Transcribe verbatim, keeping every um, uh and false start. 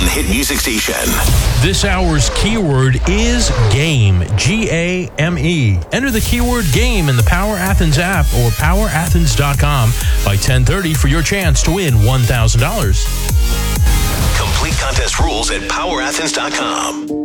hit music station. This hour's keyword is game. G A M E. Enter the keyword game in the Power Athens app or power athens dot com by ten thirty for your chance to win one thousand dollars. Complete contest rules at power athens dot com.